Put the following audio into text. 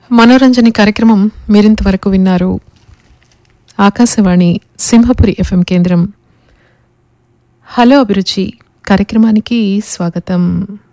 మనోరంజని కార్యక్రమం మీరింతవరకు విన్నారు. ఆకాశవాణి సింహపురి ఎఫ్ఎం కేంద్రం. హలో అభిరుచి కార్యక్రమానికి స్వాగతం.